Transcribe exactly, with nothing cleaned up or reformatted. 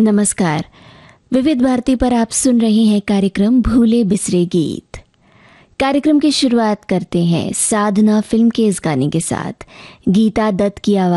नमस्कार। विविध भारती पर आप सुन रहे हैं कार्यक्रम भूले बिसरे गीत। कार्यक्रम की शुरुआत करते हैं साधना फिल्म के इस गाने के साथ। गीता दत्त की आवाज